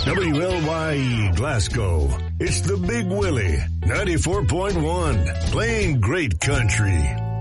WLYE Glasgow. It's the Big Willie, 94.1, playing great country.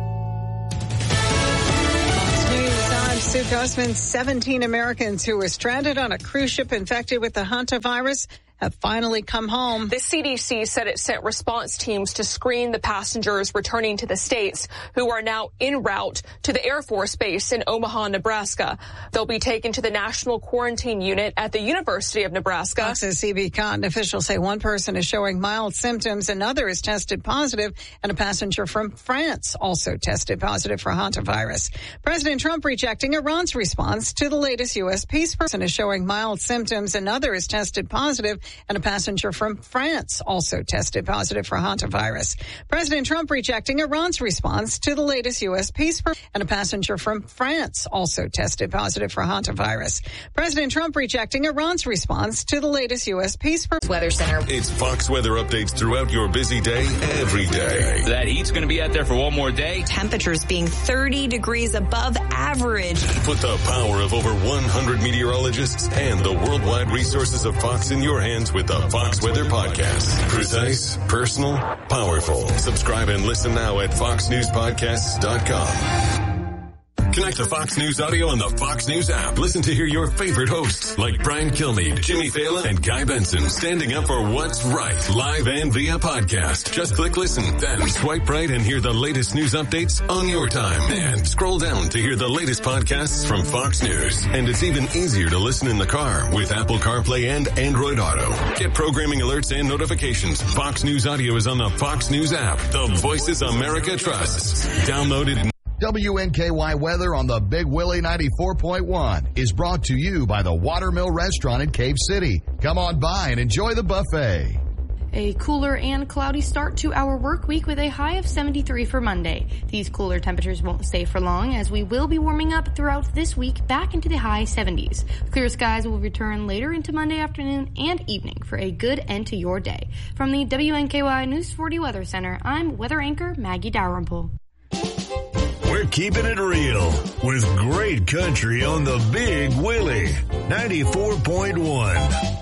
News, I'm Sue Guzman. 17 Americans who were stranded on a cruise ship infected with the hantavirus have finally come home. The CDC said it sent response teams to screen the passengers returning to the States who are now en route to the Air Force Base in Omaha, Nebraska. They'll be taken to the National Quarantine Unit at the University of Nebraska. Fox's CB Cotton officials say one person is showing mild symptoms, another is tested positive, and a passenger from France also tested positive for hantavirus. President Trump rejecting Iran's response to the latest U.S. peace person is showing mild symptoms, another is tested positive, and a passenger from France also tested positive for hantavirus. President Trump rejecting Iran's response to the latest U.S. peace and a passenger from France also tested positive for hantavirus. President Trump rejecting Iran's response to the latest U.S. peace Weather Center. It's Fox weather updates throughout your busy day, every day. That heat's going to be out there for one more day. Temperatures being 30 degrees above average. Put the power of over 100 meteorologists and the worldwide resources of Fox in your hands with the Fox Weather Podcast. Precise, personal, powerful. Subscribe and listen now at foxnewspodcasts.com. Connect to Fox News Audio on the Fox News app. Listen to hear your favorite hosts like Brian Kilmeade, Jimmy Fallon, and Guy Benson standing up for what's right, live and via podcast. Just click listen, then swipe right and hear the latest news updates on your time. And scroll down to hear the latest podcasts from Fox News. And it's even easier to listen in the car with Apple CarPlay and Android Auto. Get programming alerts and notifications. Fox News Audio is on the Fox News app. The voices America trusts. Download it. WNKY weather on the Big Willie 94.1 is brought to you by the Watermill Restaurant in Cave City. Come on by and enjoy the buffet. A cooler and cloudy start to our work week with a high of 73 for Monday. These cooler temperatures won't stay for long as we will be warming up throughout this week back into the high 70s. Clear skies will return later into Monday afternoon and evening for a good end to your day. From the WNKY News 40 Weather Center, I'm weather anchor Maggie Dalrymple. We're keeping it real with great country on the Big Willie 94.1.